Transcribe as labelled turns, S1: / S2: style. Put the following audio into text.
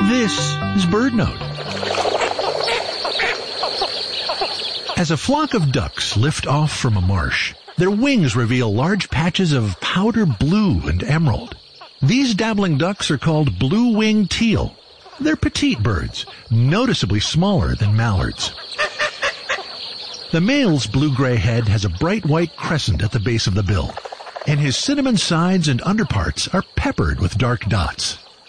S1: This is BirdNote. As a flock of ducks lift off from a marsh, their wings reveal large patches of powder blue and emerald. These dabbling ducks are called blue-winged teal. They're petite birds, noticeably smaller than mallards. The male's blue-gray head has a bright white crescent at the base of the bill, and his cinnamon sides and underparts are peppered with dark dots.